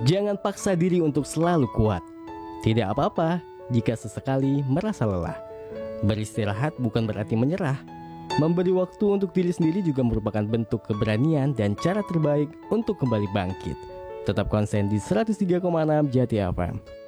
Jangan paksa diri untuk selalu kuat. Tidak apa-apa jika sesekali merasa lelah. Beristirahat bukan berarti menyerah. Memberi waktu untuk diri sendiri juga merupakan bentuk keberanian dan cara terbaik untuk kembali bangkit. Tetap konsen di 103,6 Jati FM.